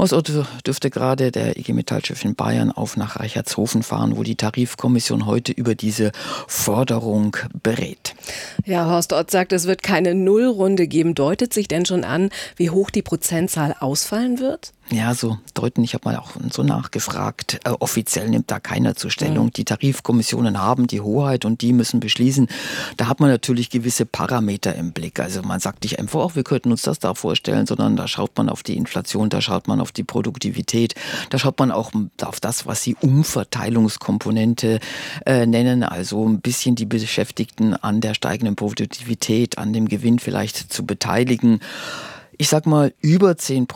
Aus Otto dürfte gerade der IG Metall-Chef in Bayern auf nach Reichertshofen fahren, wo die Tarifkommission heute über diese Forderung berät. Ja, Horst Ott sagt, es wird keine Nullrunde geben. Deutet sich denn schon an, wie hoch die Prozentzahl ausfallen wird? Ja, so deuten. Ich habe mal auch so nachgefragt. Offiziell nimmt da keiner zur Stellung. Die Tarifkommissionen haben die Hoheit und die müssen beschließen. Da hat man natürlich gewisse Parameter im Blick. Also man sagt nicht einfach, wir könnten uns das da vorstellen, sondern da schaut man auf die Inflation, da schaut man auf die Produktivität, da schaut man auch auf das, was sie Umverteilungskomponente nennen. Also ein bisschen die Beschäftigten an der steigenden Produktivität, an dem Gewinn vielleicht zu beteiligen. Ich sag mal, über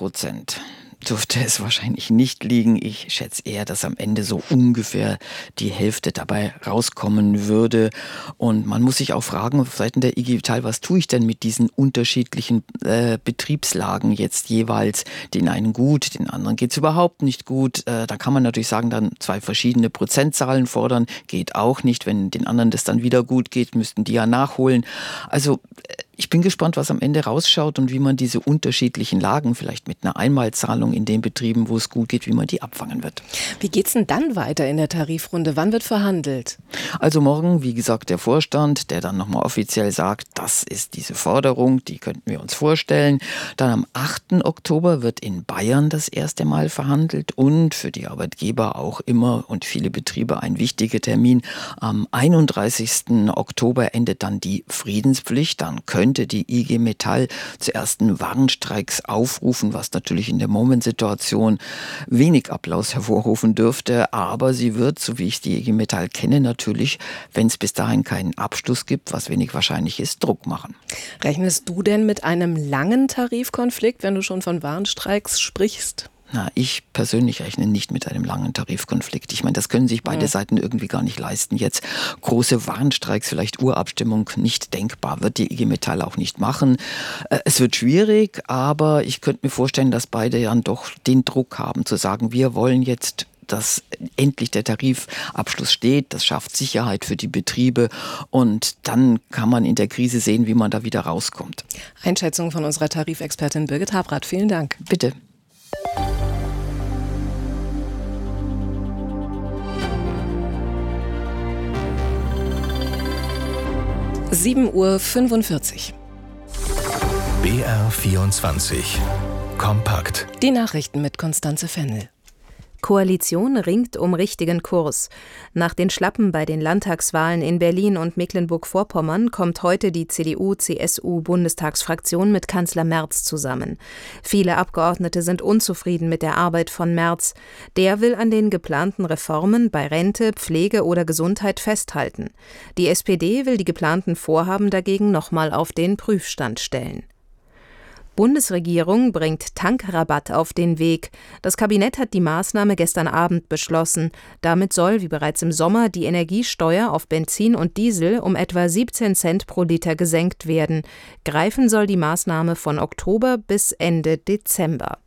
10% dürfte es wahrscheinlich nicht liegen. Ich schätze eher, dass am Ende so ungefähr die Hälfte dabei rauskommen würde. Und man muss sich auch fragen, auf Seiten der IG Metall, was tue ich denn mit diesen unterschiedlichen Betriebslagen jetzt jeweils? Den einen gut, den anderen geht es überhaupt nicht gut. Da kann man natürlich sagen, dann 2 verschiedene Prozentzahlen fordern. Geht auch nicht. Wenn den anderen das dann wieder gut geht, müssten die ja nachholen. Also ich bin gespannt, was am Ende rausschaut und wie man diese unterschiedlichen Lagen, vielleicht mit einer Einmalzahlung in den Betrieben, wo es gut geht, wie man die abfangen wird. Wie geht's denn dann weiter in der Tarifrunde? Wann wird verhandelt? Also morgen, wie gesagt, der Vorstand, der dann nochmal offiziell sagt, das ist diese Forderung, die könnten wir uns vorstellen. Dann am 8. Oktober wird in Bayern das erste Mal verhandelt und für die Arbeitgeber auch immer und viele Betriebe ein wichtiger Termin. Am 31. Oktober endet dann die Friedenspflicht. Dann könnte die IG Metall zu ersten Warnstreiks aufrufen, was natürlich in der Momentsituation wenig Applaus hervorrufen dürfte. Aber sie wird, so wie ich die IG Metall kenne, natürlich, wenn es bis dahin keinen Abschluss gibt, was wenig wahrscheinlich ist, Druck machen. Rechnest du denn mit einem langen Tarifkonflikt, wenn du schon von Warnstreiks sprichst? Ich persönlich rechne nicht mit einem langen Tarifkonflikt. Ich meine, das können sich beide Seiten irgendwie gar nicht leisten. Jetzt große Warnstreiks, vielleicht Urabstimmung, nicht denkbar, wird die IG Metall auch nicht machen. Es wird schwierig, aber ich könnte mir vorstellen, dass beide dann doch den Druck haben, zu sagen, wir wollen jetzt, dass endlich der Tarifabschluss steht. Das schafft Sicherheit für die Betriebe und dann kann man in der Krise sehen, wie man da wieder rauskommt. Einschätzung von unserer Tarifexpertin Birgit Habrath. Vielen Dank. Bitte. 7:45 Uhr. BR24 Kompakt. Die Nachrichten mit Constanze Fennel. Koalition ringt um richtigen Kurs. Nach den Schlappen bei den Landtagswahlen in Berlin und Mecklenburg-Vorpommern kommt heute die CDU-CSU-Bundestagsfraktion mit Kanzler Merz zusammen. Viele Abgeordnete sind unzufrieden mit der Arbeit von Merz. Der will an den geplanten Reformen bei Rente, Pflege oder Gesundheit festhalten. Die SPD will die geplanten Vorhaben dagegen nochmal auf den Prüfstand stellen. Bundesregierung bringt Tankrabatt auf den Weg. Das Kabinett hat die Maßnahme gestern Abend beschlossen. Damit soll, wie bereits im Sommer, die Energiesteuer auf Benzin und Diesel um etwa 17 Cent pro Liter gesenkt werden. Greifen soll die Maßnahme von Oktober bis Ende Dezember.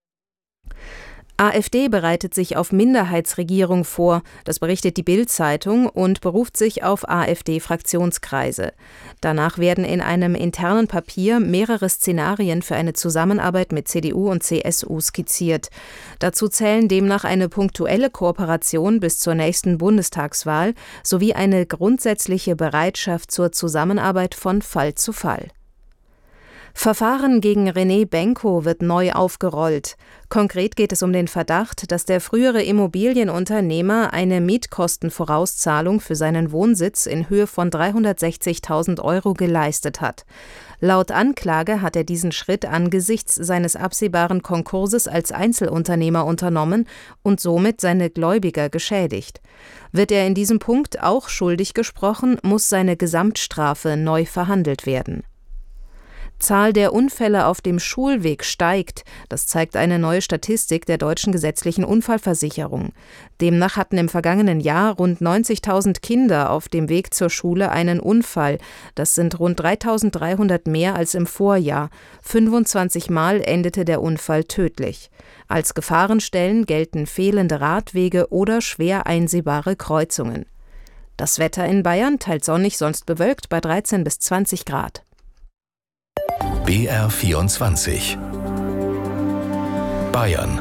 AfD bereitet sich auf Minderheitsregierung vor, das berichtet die Bild-Zeitung und beruft sich auf AfD-Fraktionskreise. Danach werden in einem internen Papier mehrere Szenarien für eine Zusammenarbeit mit CDU und CSU skizziert. Dazu zählen demnach eine punktuelle Kooperation bis zur nächsten Bundestagswahl sowie eine grundsätzliche Bereitschaft zur Zusammenarbeit von Fall zu Fall. Verfahren gegen René Benko wird neu aufgerollt. Konkret geht es um den Verdacht, dass der frühere Immobilienunternehmer eine Mietkostenvorauszahlung für seinen Wohnsitz in Höhe von 360.000 € geleistet hat. Laut Anklage hat er diesen Schritt angesichts seines absehbaren Konkurses als Einzelunternehmer unternommen und somit seine Gläubiger geschädigt. Wird er in diesem Punkt auch schuldig gesprochen, muss seine Gesamtstrafe neu verhandelt werden. Zahl der Unfälle auf dem Schulweg steigt. Das zeigt eine neue Statistik der Deutschen Gesetzlichen Unfallversicherung. Demnach hatten im vergangenen Jahr rund 90.000 Kinder auf dem Weg zur Schule einen Unfall. Das sind rund 3.300 mehr als im Vorjahr. 25 Mal endete der Unfall tödlich. Als Gefahrenstellen gelten fehlende Radwege oder schwer einsehbare Kreuzungen. Das Wetter in Bayern teils sonnig, sonst bewölkt bei 13 bis 20 Grad. BR24 Bayern